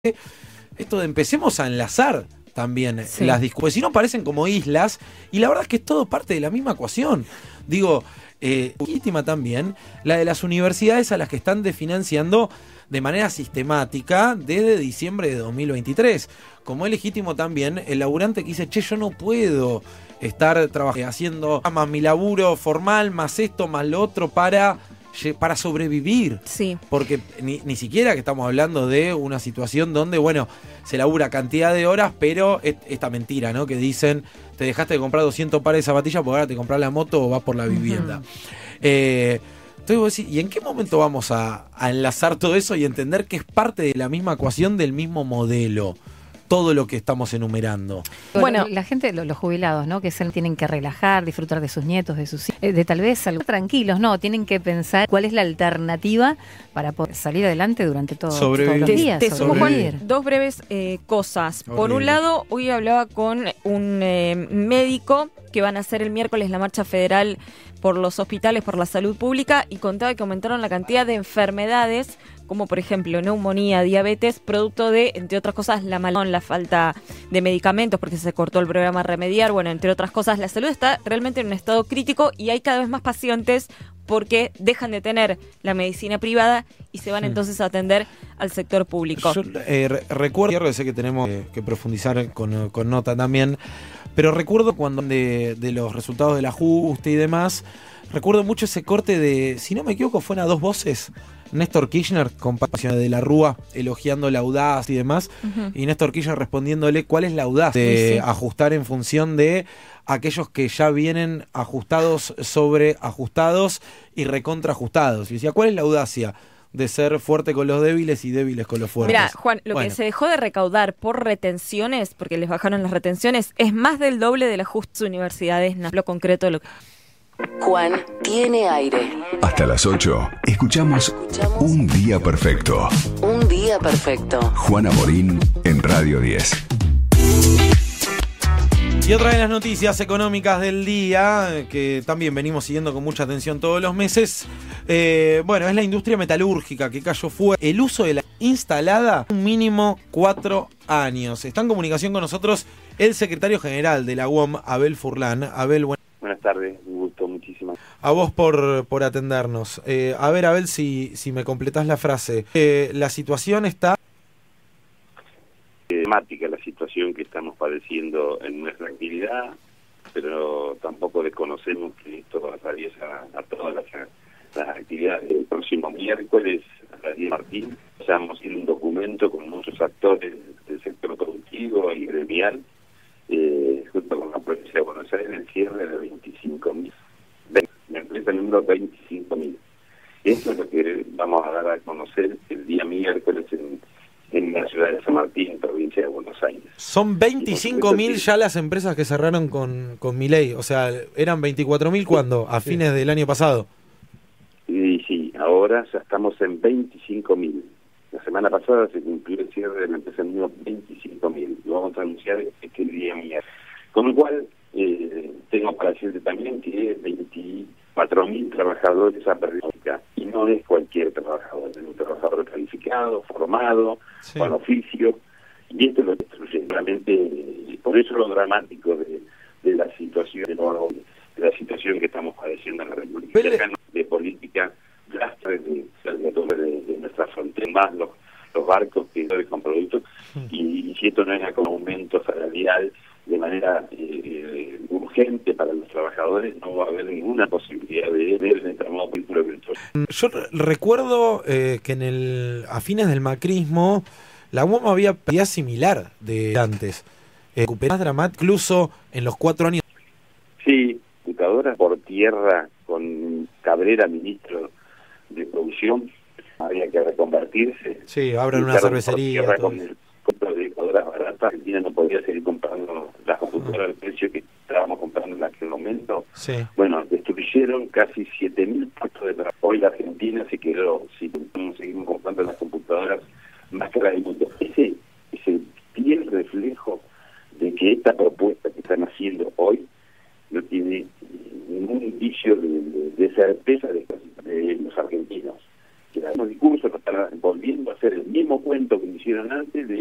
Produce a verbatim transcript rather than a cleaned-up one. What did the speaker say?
esto de empecemos a enlazar también sí. las discusiones, si no parecen como islas, y la verdad es que es todo parte de la misma ecuación. Digo, eh, legítima también la de las universidades a las que están desfinanciando de manera sistemática desde diciembre de dos mil veintitrés. Como es legítimo también el laburante que dice, che, yo no puedo estar trabajando, haciendo más mi laburo formal, más esto, más lo otro para... para sobrevivir, sí. porque ni, ni siquiera que estamos hablando de una situación donde, bueno, se labura cantidad de horas, pero es, esta mentira, ¿no? Que dicen, te dejaste de comprar doscientos pares de zapatillas porque ahora te compras la moto o vas por la vivienda. Uh-huh. eh, entonces vos decís, ¿y en qué momento vamos a, a enlazar todo eso y entender que es parte de la misma ecuación, del mismo modelo? Todo lo que estamos enumerando. Bueno, la gente, los jubilados, ¿no? Que se tienen que relajar, disfrutar de sus nietos, de sus hijos, de tal vez algo tranquilos, ¿no? Tienen que pensar cuál es la alternativa para poder salir adelante durante todo, todos los días. Te, te sumo, Juan, dos breves eh, cosas. Horrible. Por un lado, hoy hablaba con un eh, médico que van a hacer el miércoles la marcha federal por los hospitales, por la salud pública, y contaba que aumentaron la cantidad de enfermedades, como por ejemplo neumonía, diabetes, producto de, entre otras cosas, la malón, la falta de medicamentos, porque se cortó el programa Remediar, bueno, entre otras cosas, la salud está realmente en un estado crítico y hay cada vez más pacientes porque dejan de tener la medicina privada y se van sí. entonces a atender al sector público. Yo eh, recuerdo, sé que tenemos que, que profundizar con, con nota también, pero recuerdo cuando de, de los resultados del ajuste y demás, recuerdo mucho ese corte de, si no me equivoco, fueron a dos voces. Néstor Kirchner, compañero de la Rúa, elogiando la audacia y demás, uh-huh. y Néstor Kirchner respondiéndole cuál es la audacia de sí, sí. ajustar en función de aquellos que ya vienen ajustados sobre ajustados y recontra ajustados. Y decía, ¿cuál es la audacia de ser fuerte con los débiles y débiles con los fuertes? Mira, Juan, lo bueno. que se dejó de recaudar por retenciones, porque les bajaron las retenciones, es más del doble del ajuste de universidades, lo concreto de lo que... Juan tiene aire. Hasta las ocho, escuchamos, escuchamos Un Día Perfecto. Un Día Perfecto. Juana Morín en Radio diez. Y otra de las noticias económicas del día, que también venimos siguiendo con mucha atención todos los meses, eh, bueno, es la industria metalúrgica que cayó fuerte. El uso de la instalada, un mínimo cuatro años. Está en comunicación con nosotros el secretario general de la U O M, Abel Furlan. Abel, bueno. Buenas tardes, un gusto, muchísimas. A vos por, por atendernos. Eh, a ver, Abel, si, si me completás la frase. Eh, la situación está... dramática la situación que estamos padeciendo en nuestra actividad, pero tampoco desconocemos que esto atraviesa a todas las, las actividades. El próximo miércoles, a las diez Martín, vamos a ir un documento con muchos actores del sector productivo y gremial, Eh, junto con la provincia de Buenos Aires, el cierre de veinticinco mil, la empresa número veinticinco mil. Esto es lo que vamos a dar a conocer el día miércoles en, en la ciudad de San Martín, provincia de Buenos Aires. Son veinticinco mil ya las empresas que cerraron con, con Milei, o sea, eran veinticuatro mil cuando, a fines sí. del año pasado. Y sí, ahora ya estamos en veinticinco mil. La semana pasada se cumplió el cierre de la empresa número veinticinco mil. Lo vamos a anunciar este día miércoles. Con lo cual, eh, tengo para decirte también que veinticuatro mil trabajadores ha perdido. Y no es cualquier trabajador, es un trabajador calificado, formado, sí. con oficio. Y esto lo destruye. Realmente, por eso lo dramático de, de la situación de, lo, de la situación que estamos padeciendo en la República. Pero... de política de, de, de, de nuestra frontera, más los, los barcos que con productos, y, y si esto no es un aumento salarial de manera eh, urgente para los trabajadores, no va a haber ninguna posibilidad de ver el entramado político virtual. Yo recuerdo eh, que en el a fines del macrismo la U O M había pedida similar de antes, eh, más dramático, incluso en los cuatro años. Sí, computadoras por tierra con Cabrera, ministro de producción, había que reconvertirse. Sí, abran una cervecería. Con el compra de computadoras baratas, Argentina no podía seguir comprando las computadoras al precio que estábamos comprando en aquel momento. Sí. Bueno, destruyeron casi siete mil puestos de trabajo. Hoy la Argentina se quedó, si seguimos comprando las computadoras más caras del mundo. Ese es el fiel reflejo de que esta propuesta que están haciendo hoy no tiene ningún indicio de, de, de certeza